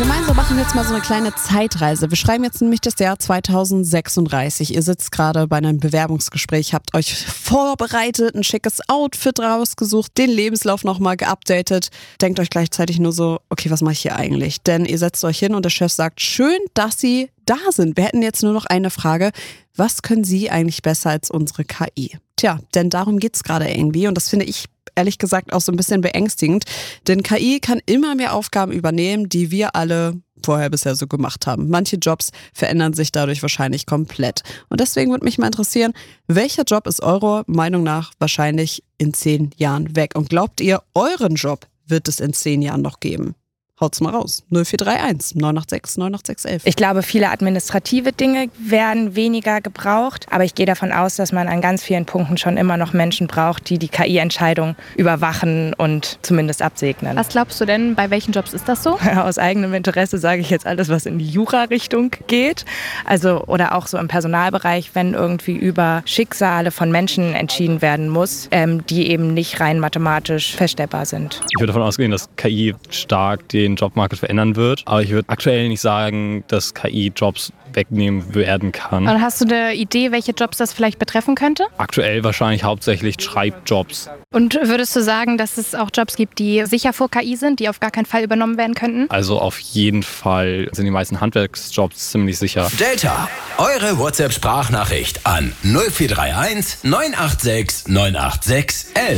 Gemeinsam machen wir jetzt mal so eine kleine Zeitreise. Wir schreiben jetzt nämlich das Jahr 2036. Ihr sitzt gerade bei einem Bewerbungsgespräch, habt euch vorbereitet, ein schickes Outfit rausgesucht, den Lebenslauf nochmal geupdatet. Denkt euch gleichzeitig nur so, okay, was mache ich hier eigentlich? Denn ihr setzt euch hin und der Chef sagt, schön, dass Sie da sind. Wir hätten jetzt nur noch eine Frage. Was können Sie eigentlich besser als unsere KI? Tja, denn darum geht's gerade irgendwie und das finde ich ehrlich gesagt auch so ein bisschen beängstigend, denn KI kann immer mehr Aufgaben übernehmen, die wir alle vorher bisher so gemacht haben. Manche Jobs verändern sich dadurch wahrscheinlich komplett. Und deswegen würde mich mal interessieren, welcher Job ist eurer Meinung nach wahrscheinlich in 10 Jahren weg? Und glaubt ihr, euren Job wird es in 10 Jahren noch geben? Haut's mal raus. 0431 986 98611. Ich glaube, viele administrative Dinge werden weniger gebraucht. Aber ich gehe davon aus, dass man an ganz vielen Punkten schon immer noch Menschen braucht, die KI-Entscheidung überwachen und zumindest absegnen. Was glaubst du denn, bei welchen Jobs ist das so? Aus eigenem Interesse sage ich jetzt alles, was in die Jura-Richtung geht. Also, oder auch so im Personalbereich, wenn irgendwie über Schicksale von Menschen entschieden werden muss, die eben nicht rein mathematisch feststellbar sind. Ich würde davon ausgehen, dass KI stark den Jobmarkt verändern wird. Aber ich würde aktuell nicht sagen, dass KI Jobs wegnehmen werden kann. Und hast du eine Idee, welche Jobs das vielleicht betreffen könnte? Aktuell wahrscheinlich hauptsächlich Schreibjobs. Und würdest du sagen, dass es auch Jobs gibt, die sicher vor KI sind, die auf gar keinen Fall übernommen werden könnten? Also auf jeden Fall sind die meisten Handwerksjobs ziemlich sicher. Delta, eure WhatsApp-Sprachnachricht an 0431 986 986 11.